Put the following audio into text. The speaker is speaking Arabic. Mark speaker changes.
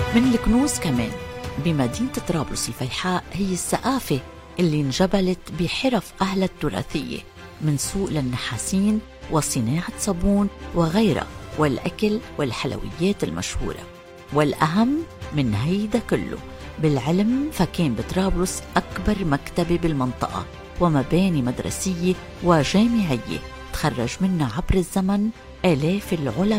Speaker 1: من الكنوز كمان بمدينة طرابلس الفيحاء هي الثقافة اللي انجبلت بحرف أهلها التراثية، من سوق للنحاسين وصناعة صابون وغيرها، والأكل والحلويات المشهورة. والأهم من هيدا كله بالعلم، فكان بطرابلس أكبر مكتبة بالمنطقة ومباني مدرسية وجامعية تخرج منها عبر الزمن آلاف العلماء.